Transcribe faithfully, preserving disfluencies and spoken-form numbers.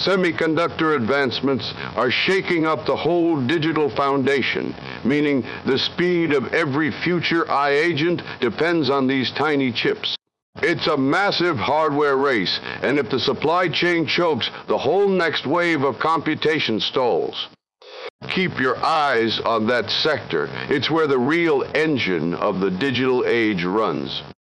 Semiconductor advancements are shaking up the whole digital foundation, meaning the speed of every future eye agent depends on these tiny chips. It's a massive hardware race, and if the supply chain chokes, the whole next wave of computation stalls. Keep your eyes on that sector. It's where the real engine of the digital age runs.